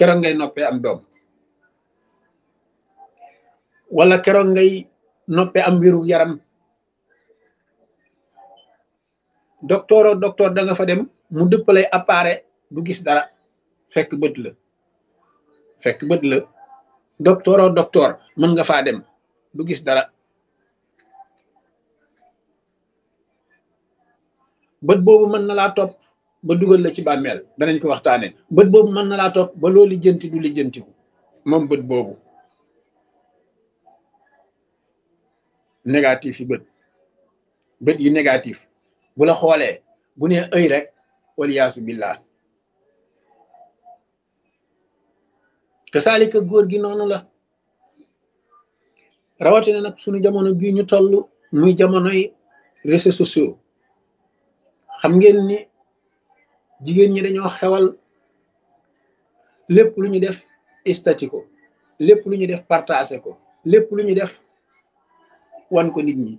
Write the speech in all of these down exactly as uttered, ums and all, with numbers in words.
keroog ngay noppee am doom wala keroog ngay noppee am wéru yaram. docteur o docteur da nga fa dem mu dëppalay appareil du gis dara fekk bët la fekk bët la docteur o docteur mën nga faa dem du gis dara bët boobu mën na laa topp ba dugal la ci bàmmeel danañ ko waxtaane bët boobu mën na laa topp ba loo lijjanti du lijjantiku moom bët boobu négatif yi bët bët yi négatif bu la xoolee bu nee ëy rek waliyaasu billah te saalika góor gi noonu la rawatina nag suñu jamono bii ñu toll muy jamonoy réseaux sociaux xam ngeen ni jigéen ñi dañoo xewal lépp lu ñu def stati ko lépp lu ñu def partagé ko lépp lu ñu def wan ko nit ñi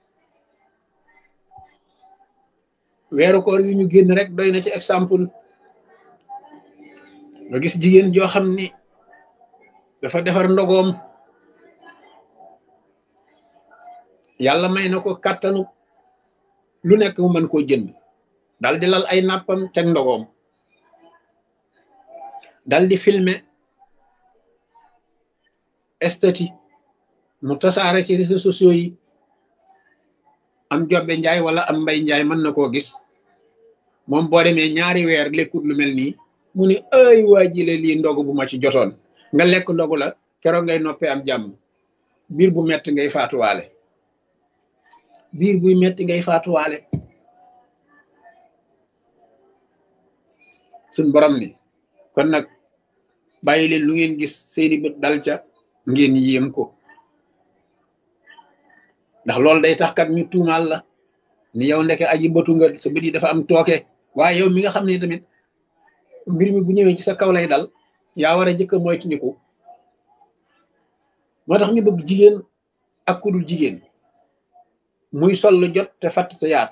weeru koor yu ñu génn rek doy na ci exemple nga gis jigéen joo xam ni dafa defar ndogoom yàlla may na ko kàttanu lu nekk mu mën koo jënd dal di lal ay nàppam teg ndogoom dal di filmer estati mu tasaare ci réseaux sociaux yi am jobbe njaay wala am mbay njaay mën na koo gis moom boo demee ñaari weer lekkut lu mel nii mu ni ay waa jile lii ndogu bu ma ci jotoon nga lekk ndogu la keroog ngay noppee am jàmm biir bu metti ngay faatuwaale biir buy metti ngay faatuwaale suñ borom ni kon nag bàyyi leen lu ngeen gis seeni bët dal ca ngeen yéem ko ndax loolu day tax kat ñu tuumaal la ni yow ndeke aji bëtu nga sa bët yi dafa am tooke waaye yow mi nga xam ne tamit mbir mi bu ñëwee ci sa kaw lay dal yaa war a jëkk a moytandiku moo tax ñu bëgg jigéen ak ku dul jigéen muy sol lu jot te fatt sa yaatu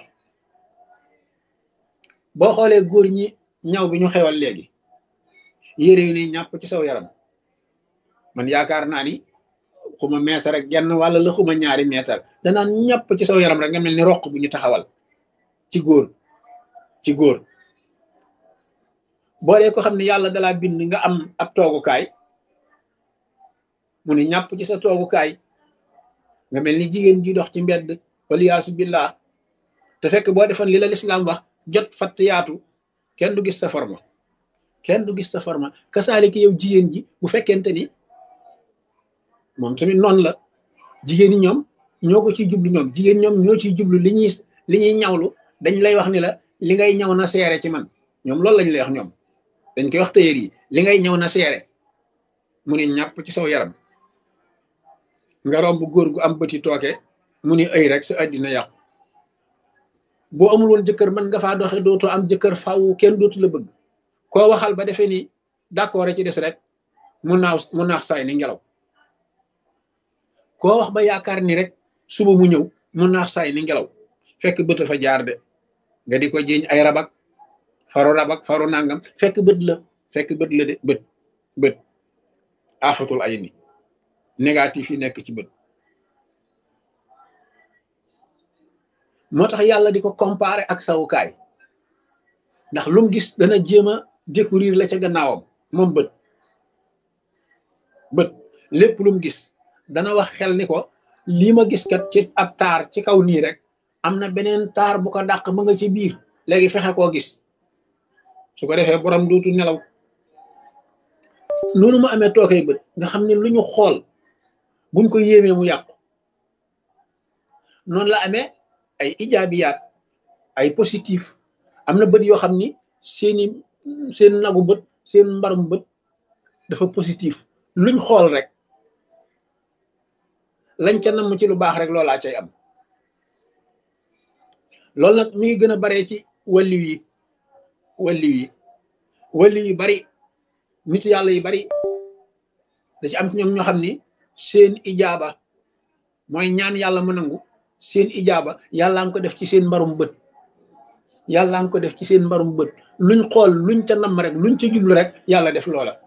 boo xoolee góor ñi ñaw bi ñu xewal léegi yére yu ni ñàpp ci saw yaram man yaakaar naa ni xuma meetar rek genn wàlla la xuma ñaari meetar danaan ñàpp ci saw yaram rek nga mel ni roq bu ñu taxawal ci góor ci góor boo dee ko xam ne yàlla dalaa bind nga am ab toogukaay mu ne ñàpp ci sa toogukaay nga mel ni jigéen ji dox ci mbedd waliyaasu billah te fekk boo defoon li la lislaam wax jot fatt yaatu kenn du gis sa forma kenn du gis sa forma kasaaliki yow jigéen ji bu fekkente ni moom tamit noonu la jigéen ñi ñoom ñoo ko ciy jublu ñoom jigéen ñoom ñoo ciy jublu li ñuy li ñuy ñawlu dañ lay wax ni la li ngay ñaw na seere ci man ñoom loolu lañ lay wax ñoom dañ koy wax tailleur yi li ngay ñaw na seere mu ni ñàpp ci saw yaram nga romb góor gu am bëti tooke mu ni ay rek sa àddina yàqu boo amul woon jëkkër mën nga faa doxe dootoo am jëkkër faw kenn dootu la bëgg koo waxal ba defee ni d'accord ci des rek mu naaw mu naax saay ni ngelaw koo wax ba yaakaar ni rek suba mu ñëw mu naax saay ni ngelaw fekk bët fa jaar de nga di ko jiiñ ay rabak faru rabak faru nangam fekk bët la fekk bët la de bët bët afatul ay ni négatif yi nekk ci bët moo tax yàlla di ko comparer ak sawukaay ndax lu mu gis dana jéem a découvrir la ca gannaawam moom bët bët lépp lu mu gis dana wax xel ni ko lii ma gis kat ci ab taar ci kaw nii rek am na beneen taar bu ko dàq ma nga ci biir léegi fexe koo gis su ko defee borom dootu nelaw noonu mu amee tookay bët nga xam ne lu ñu xool buñ ko yéemee mu yàqu noonu la amee ay ijaabiyaat ay positif am na bët yoo xam ni seeni seen nagu bët seen mbarum bët dafa positif luñ xool rek lañ ca namm ci lu baax rek loolaa cay am loolu nag mi ngi gën a baree ci walliw yi walliw yi walliw yi bari nit yàlla yi bari da ci am ci ñoom ñoo xam ni seen ijaaba mooy ñaan yàlla mu nangu seen ijaaba yàlla nga ko def ci seen mbarum bët yàlla nga ko def ci seen mbarum bët luñ xool luñ ca namm rek luñ ca jublu rek yàlla def loola